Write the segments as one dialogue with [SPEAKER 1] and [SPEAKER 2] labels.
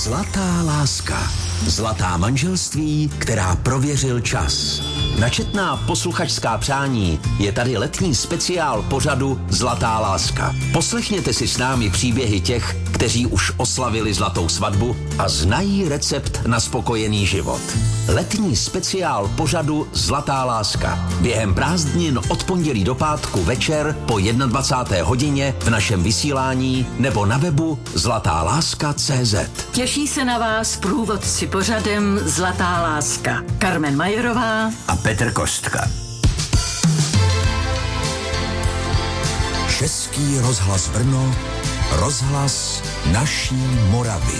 [SPEAKER 1] Zlatá láska. Zlatá manželství, která prověřil čas. Na četná posluchačská přání je tady letní speciál pořadu Zlatá láska. Poslechněte si s námi příběhy těch, kteří už oslavili zlatou svatbu a znají recept na spokojený život. Letní speciál pořadu Zlatá láska. Během prázdnin od pondělí do pátku večer po 21. hodině v našem vysílání nebo na webu zlatáláska.cz.
[SPEAKER 2] Těší se na vás průvodci pořadem Zlatá láska. Carmen Majerová
[SPEAKER 1] A Petr Kostka. Český rozhlas Brno, rozhlas naší Moravy.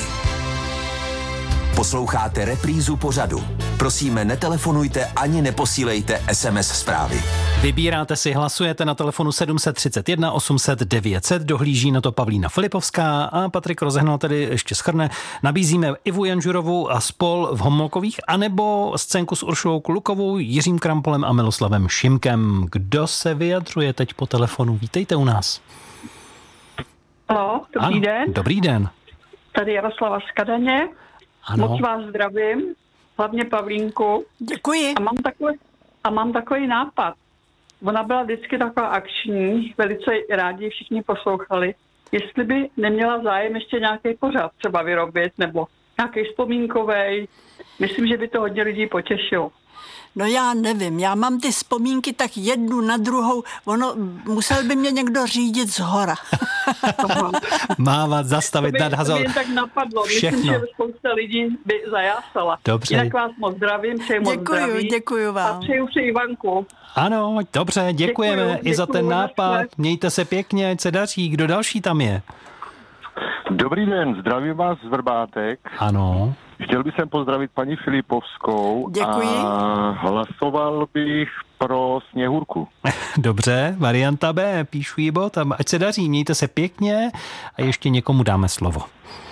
[SPEAKER 1] Posloucháte reprízu pořadu. Prosíme, netelefonujte ani neposílejte SMS zprávy.
[SPEAKER 3] Vybíráte si, hlasujete na telefonu 731 800 900, dohlíží na to Pavlína Filipovská a Patrik Rozehnal tedy ještě shrne. Nabízíme Ivu Janžurovou a spol v Homolkových, anebo scénku s Uršulou Klukovou, Jiřím Krampolem a Miloslavem Šimkem. Kdo se vyjadřuje teď po telefonu? Vítejte u nás.
[SPEAKER 4] Haló, dobrý den.
[SPEAKER 3] Dobrý den.
[SPEAKER 4] Tady Jaroslava z Kadaně.
[SPEAKER 3] Ano.
[SPEAKER 4] Moc vás zdravím, hlavně Pavlínku.
[SPEAKER 2] Děkuji.
[SPEAKER 4] A mám takový nápad. Ona byla vždycky taková akční, velice rádi všichni poslouchali. Jestli by neměla zájem ještě nějaký pořad třeba vyrobit, nebo nějaký vzpomínkovej. Myslím, že by to hodně lidí potěšilo.
[SPEAKER 5] No já nevím, já mám ty vzpomínky tak jednu na druhou, musel by mě někdo řídit zhora.
[SPEAKER 3] Mávat, zastavit, nadhazovat.
[SPEAKER 4] To by jen tak napadlo.
[SPEAKER 3] Všechno.
[SPEAKER 4] Myslím, že spousta lidí by zajásala.
[SPEAKER 3] Dobře.
[SPEAKER 4] Jinak vás moc zdravím, přeji moc zdraví.
[SPEAKER 5] Děkuju vám.
[SPEAKER 4] A přeju Ivanku.
[SPEAKER 3] Ano, dobře, děkujeme i za ten nápad. Mějte se pěkně, ať se daří. Kdo další tam je?
[SPEAKER 6] Dobrý den, zdravím vás z Vrbátek.
[SPEAKER 3] Ano.
[SPEAKER 6] Chtěl bych pozdravit paní Filipovskou.
[SPEAKER 5] Děkuji.
[SPEAKER 6] A hlasoval bych pro Sněhurku.
[SPEAKER 3] Dobře, varianta B, píšu jí bod, ať se daří, mějte se pěkně a ještě někomu dáme slovo.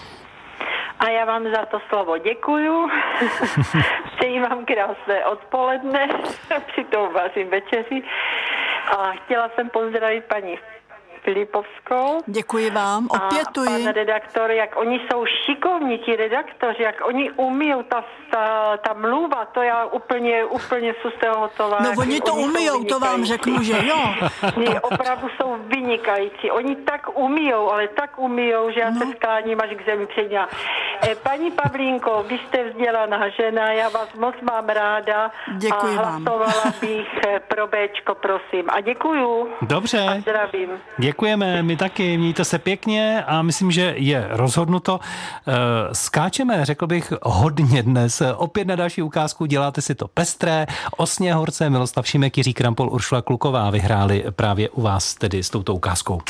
[SPEAKER 7] A já vám za to slovo děkuju. Přeji vám krásné odpoledne, přitom vařím večeři. A chtěla jsem pozdravit paní Filipovskou.
[SPEAKER 5] Děkuji vám, opětuji.
[SPEAKER 7] A pan redaktor, jak oni jsou šikovní, ti redaktoři, jak oni umíjou ta mluva, to já úplně jsou z toho hotová.
[SPEAKER 5] No oni to umíjou, to vám řeknu, že jo.
[SPEAKER 7] Oni opravdu jsou vynikající. Oni tak umíjou, ale tak umíjou, že já se skláním až k zemi před ně. Paní Pavlínko, vy jste vzdělaná žena, já vás moc mám ráda.
[SPEAKER 5] Děkuji
[SPEAKER 7] a
[SPEAKER 5] vám.
[SPEAKER 7] hlasovala bych pro Bčko, prosím. A děkuju.
[SPEAKER 3] Dobře.
[SPEAKER 7] A zdravím.
[SPEAKER 3] Děkujeme, my taky, mějte se pěkně a myslím, že je rozhodnuto. Skáčeme, řekl bych, hodně dnes. Opět na další ukázku, děláte si to pestré. O Sněhurce Miloslav Šimek, Jiří Krampol, Uršula Kluková vyhráli právě u vás tedy s touto ukázkou.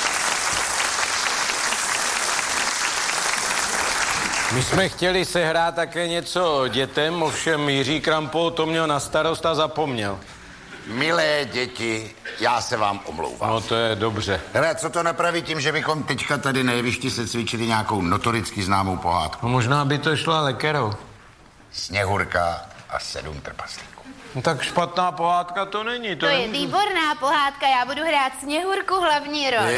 [SPEAKER 8] My jsme chtěli sehrát také něco dětem, ovšem Jiří Krampol to měl na starost a zapomněl.
[SPEAKER 9] Milé děti, já se vám omlouvám.
[SPEAKER 8] No to je dobře.
[SPEAKER 9] Hele, co to napraví tím, že bychom teďka tady na jevišti se cvičili nějakou notoricky známou pohádku?
[SPEAKER 8] No možná by to šla lekerou.
[SPEAKER 9] Sněhurka a 7 trpaslíků.
[SPEAKER 8] No tak špatná pohádka to není.
[SPEAKER 10] To je výborná pohádka, já budu hrát Sněhurku hlavní roli.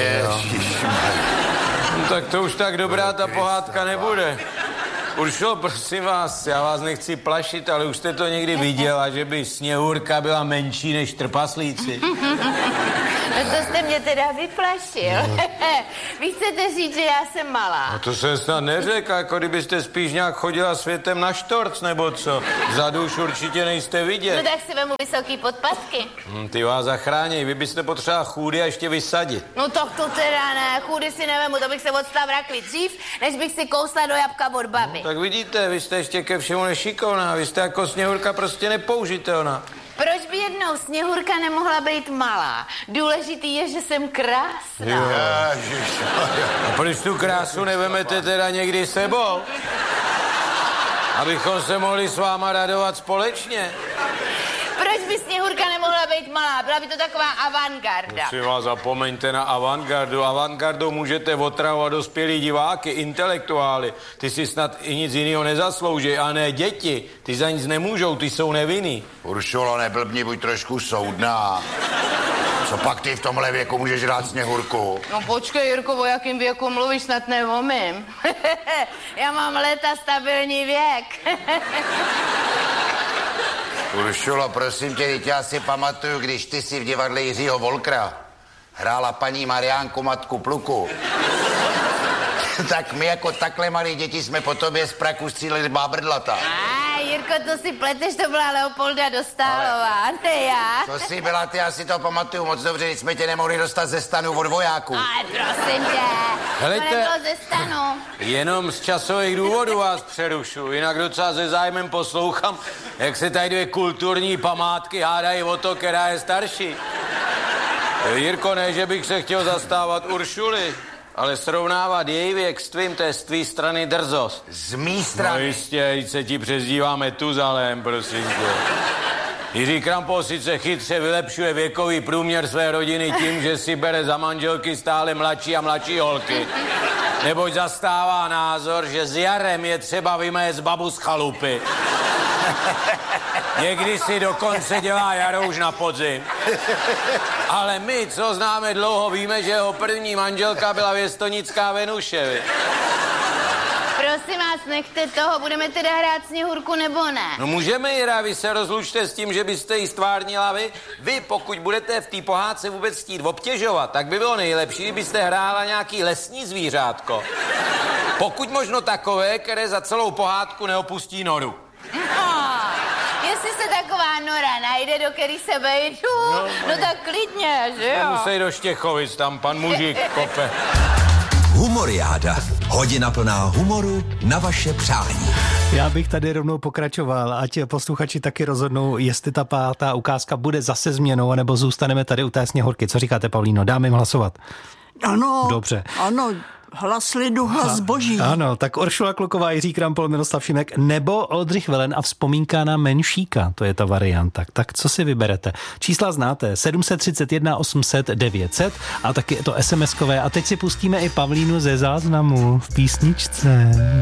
[SPEAKER 8] No, tak to už tak dobrá ta pohádka nebude. Uršo, prosím vás, já vás nechci plašit, ale už jste to někdy viděla, že by Sněhurka byla menší než trpaslíci?
[SPEAKER 10] No to jste mě teda vyplašil. Vy chcete říct, že já jsem malá.
[SPEAKER 8] No to jsem snad neřekl, jako kdybyste spíš nějak chodila světem na štorc, nebo co? Vzadu už určitě nejste vidět.
[SPEAKER 10] No tak si vemu vysoký podpatky.
[SPEAKER 8] Ty vás zachrání, vy byste potřeba chůdy a ještě vysadit.
[SPEAKER 10] No tak to teda ne, chůdy si nevemu, to bych se odstal v rakvi dřív, než bych si kousla do jabka od baby.
[SPEAKER 8] No, tak vidíte, vy jste ještě ke všemu nešikovná, vy jste jako Sněhurka prostě nepoužitelná.
[SPEAKER 10] Proč by jednou Sněhurka nemohla být malá? Důležitý je, že jsem krásná.
[SPEAKER 8] A proč tu krásu nevemete teda někdy sebou? Abychom se mohli s váma radovat společně.
[SPEAKER 10] Proč by Sněhurka nemohla být malá? Byla by to taková avantgarda.
[SPEAKER 8] Si vás zapomeňte na avantgardu. Avantgardou můžete otravovat dospělí diváky, intelektuály. Ty si snad i nic jiného nezaslouží, a ne děti. Ty za nic nemůžou, ty jsou nevinný.
[SPEAKER 9] Uršulo, neblbni, buď trošku soudná. Co pak ty v tomhle věku můžeš hrát Sněhurku?
[SPEAKER 10] No počkej, Jirko, o jakým věku mluvíš, snad neumím. Já mám léta stabilní věk.
[SPEAKER 9] Uršulo, prosím tě, teď já si pamatuju, když ty si v divadle Jiřího Volkra hrála paní Mariánku Matku Pluku. Tak my jako takhle malí děti jsme po tobě z praku stříleli bábrdlata.
[SPEAKER 10] Jirko, to si pleteš, to byla Leopolda Dostálová, ne já.
[SPEAKER 9] To si byla ty, já si to pamatuju moc dobře, když jsme tě nemohli dostat ze stanu od vojáků.
[SPEAKER 10] Prosím tě,
[SPEAKER 8] Helejte,
[SPEAKER 10] to nebylo ze stanu.
[SPEAKER 8] Jenom z časových důvodů vás přerušu, jinak docela se zájmem poslouchám, jak se tady dvě kulturní památky hádají o to, která je starší. Jirko, ne, že bych se chtěl zastávat Uršuly, ale srovnávat její věk s tvým, to je z tvý strany drzost.
[SPEAKER 9] Z mý strany?
[SPEAKER 8] No jistě, když se ti přezdíváme Tuzalem, prosím tě. Jiří Krampol sice chytře vylepšuje věkový průměr své rodiny tím, že si bere za manželky stále mladší a mladší holky. Neboť zastává názor, že s jarem je třeba vymést babu z chalupy. Někdy si dokonce dělá jaro už na podzim. Ale my, co známe dlouho, víme, že jeho první manželka byla Věstonická Venuše.
[SPEAKER 10] Prosím vás, nechte toho, budeme teda hrát Sněhurku nebo ne?
[SPEAKER 8] No můžeme, Jira, vy se rozlučte s tím, že byste jí stvárnila vy. Vy, pokud budete v té pohádce vůbec chtít obtěžovat, tak by bylo nejlepší, kdybyste hrála nějaký lesní zvířátko. Pokud možno takové, které za celou pohádku neopustí noru.
[SPEAKER 10] Jestli se taková nora najde, do který se vejdu, no tak klidně, že jo?
[SPEAKER 8] Nemusej do Štěchovic, tam pan mužík kope.
[SPEAKER 1] Humoriáda. Hodina plná humoru na vaše přání.
[SPEAKER 3] Já bych tady rovnou pokračoval, ať posluchači taky rozhodnou, jestli ta pátá ukázka bude zase změnou, nebo zůstaneme tady u té Sněhurky. Co říkáte, Pavlíno? Dáme jim hlasovat?
[SPEAKER 5] Ano.
[SPEAKER 3] Dobře.
[SPEAKER 5] Ano. Hlas lidu, hlas boží.
[SPEAKER 3] Ano, tak Uršula Kluková, Jiří Krampol, Miroslav Šimek nebo Oldřich Velen a vzpomínka na Menšíka. To je ta varianta. Tak co si vyberete? Čísla znáte. 731 800 900 a taky je to SMS-kové. A teď si pustíme i Pavlínu ze záznamu v písničce.